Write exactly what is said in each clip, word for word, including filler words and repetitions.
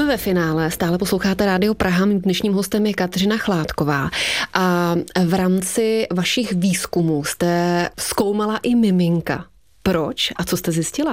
ve finále, stále posloucháte Rádio Praha, mým dnešním hostem je Kateřina Chládková a v rámci vašich výzkumů jste zkoumala i miminka. Proč a co jste zjistila?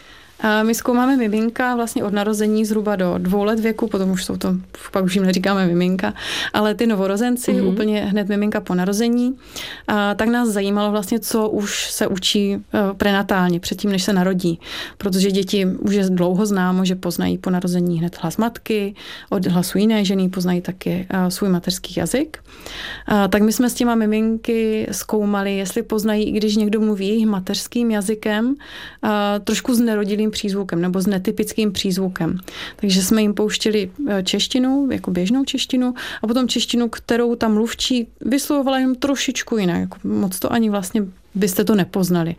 My zkoumáme miminka vlastně od narození zhruba do dvou let věku, potom už jsou to, pak už jim neříkáme miminka, ale ty novorozenci, mm-hmm. úplně hned miminka po narození, a tak nás zajímalo vlastně, co už se učí prenatálně, předtím, než se narodí. Protože děti už je dlouho známo, že poznají po narození hned hlas matky, od hlasu jiné ženy poznají taky svůj mateřský jazyk. A tak my jsme s těma miminky zkoumali, jestli poznají, i když někdo mluví jejich mateřským jazykem, trošku s nerodilým přízvukem nebo s netypickým přízvukem. Takže jsme jim pouštěli češtinu, jako běžnou češtinu, a potom češtinu, kterou ta mluvčí vyslovovala jenom trošičku jinak. Jako moc to ani vlastně byste to nepoznali.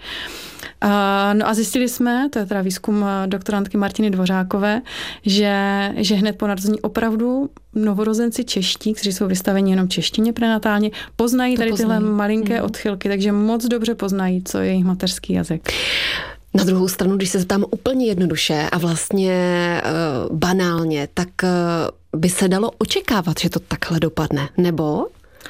A, no a zjistili jsme, to je teda výzkum doktorantky Martiny Dvořákové, že, že hned po narození opravdu novorozenci čeští, kteří jsou vystaveni jenom češtině prenatálně, poznají to tady poznají. Tyhle malinké mm. odchylky, takže moc dobře poznají, co je jejich mateřský jazyk. Na druhou stranu, když se zeptám úplně jednoduše a vlastně uh, banálně, tak uh, by se dalo očekávat, že to takhle dopadne, nebo?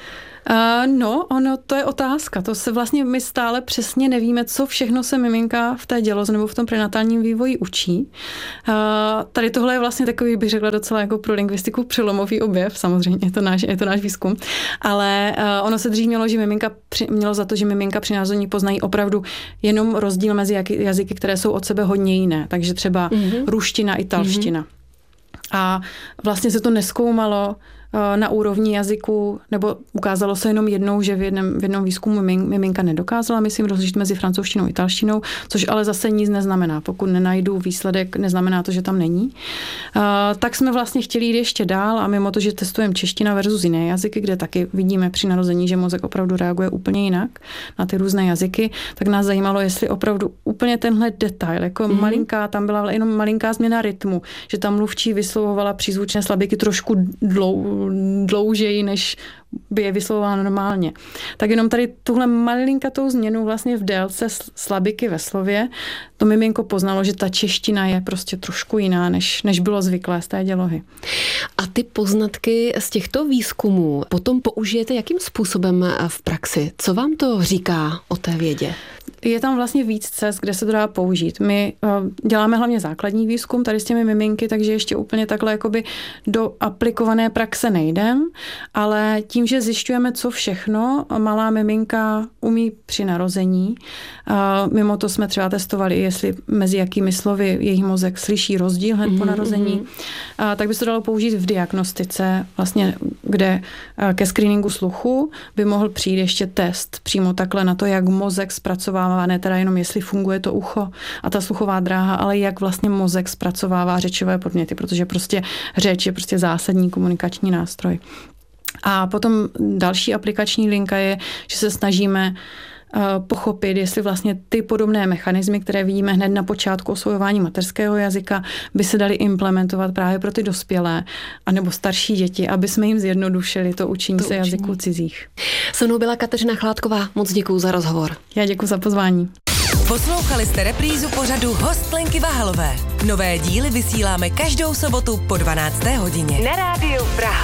Uh, no, ono, to je otázka. To se vlastně my stále přesně nevíme, co všechno se miminka v té děloze nebo v tom prenatálním vývoji učí. Uh, tady tohle je vlastně takový, bych řekla, docela jako pro lingvistiku přelomový objev, samozřejmě, je to náš, je to náš výzkum, ale uh, ono se dřív mělo, že miminka při, mělo za to, že miminka při narození poznají opravdu jenom rozdíl mezi jazyky, které jsou od sebe hodně jiné, takže třeba mm-hmm. ruština, italština. Mm-hmm. A vlastně se to nezkoumalo na úrovni jazyku, nebo ukázalo se jenom jednou, že v jednom, v jednom výzkumu miminka nedokázala, myslím, rozlišit mezi francouzštinou a italštinou, což ale zase nic neznamená. Pokud nenajdu výsledek, neznamená to, že tam není. Uh, tak jsme vlastně chtěli jít ještě dál a mimo to, že testujeme čeština versus jiné jazyky, kde taky vidíme při narození, že mozek opravdu reaguje úplně jinak na ty různé jazyky, tak nás zajímalo, jestli opravdu úplně tenhle detail, jako mm-hmm. malinká, tam byla jenom malinká změna rytmu, že tam mluvčí vyslovovala přízvučné slabiky trošku dlou, dloužeji, než by je vyslovovala normálně. Tak jenom tady tuhle malinkatou změnu vlastně v délce slabiky ve slově, to miminko poznalo, že ta čeština je prostě trošku jiná, než, než bylo zvyklé z té dělohy. A ty poznatky z těchto výzkumů potom použijete jakým způsobem v praxi? Co vám to říká o té vědě? Je tam vlastně víc cest, kde se to dá použít. My uh, děláme hlavně základní výzkum tady s těmi miminky, takže ještě úplně takhle jakoby do aplikované praxe nejdem, ale tím, že zjišťujeme, co všechno malá miminka umí při narození, uh, mimo to jsme třeba testovali, jestli mezi jakými slovy jejich mozek slyší rozdíl hned mm-hmm. po narození, uh, tak by se to dalo použít v diagnostice, vlastně, kde uh, ke screeningu sluchu by mohl přijít ještě test přímo takhle na to, jak mozek zpracovává, ne teda jenom jestli funguje to ucho a ta sluchová dráha, ale jak vlastně mozek zpracovává řečové podněty, protože prostě řeč je prostě zásadní komunikační nástroj. A potom další aplikační linka je, že se snažíme pochopit, jestli vlastně ty podobné mechanismy, které vidíme hned na počátku osvojování mateřského jazyka, by se daly implementovat právě pro ty dospělé anebo starší děti, aby jsme jim zjednodušili to učení to se učení. jazyků cizích. Se mnou byla Kateřina Chládková. Moc děkuju za rozhovor. Já děkuju za pozvání. Poslouchali jste reprízu pořadu Host Lenky Vahalové. Nové díly vysíláme každou sobotu po dvanácté hodině. Na Rádiu Praha.